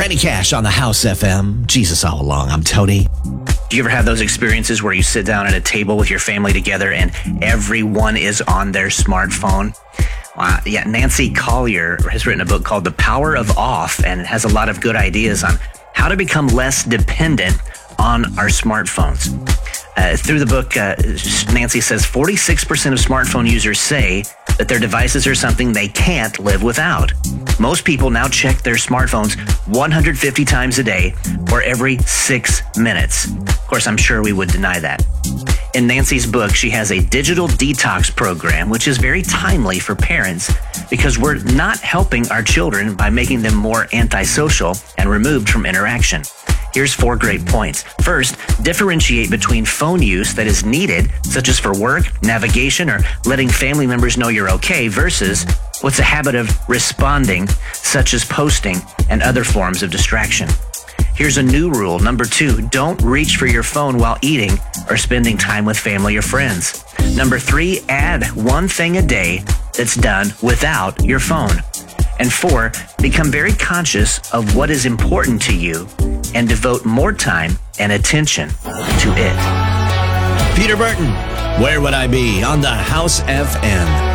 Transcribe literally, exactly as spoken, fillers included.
Randy Cash on the House F M. Jesus all along. I'm Tony. Do you ever have those experiences where you sit down at a table with your family together and everyone is on their smartphone? Uh, yeah, Nancy Collier has written a book called The Power of Off, and it has a lot of good ideas on how to become less dependent on our smartphones. Uh, through the book, uh, Nancy says forty-six percent of smartphone users say that their devices are something they can't live without. Most people now check their smartphones one hundred fifty times a day or every six minutes. Of course, I'm sure we would deny that. In Nancy's book, she has a digital detox program, which is very timely for parents because we're not helping our children by making them more antisocial and removed from interaction. Here's four great points. First, differentiate between phone use that is needed, such as for work, navigation, or letting family members know you're okay, versus what's a habit of responding, such as posting and other forms of distraction. Here's a new rule. Number two, don't reach for your phone while eating or spending time with family or friends. Number three, add one thing a day that's done without your phone. And four, become very conscious of what is important to you and devote more time and attention to it. Peter Burton, Where Would I Be on the House F M.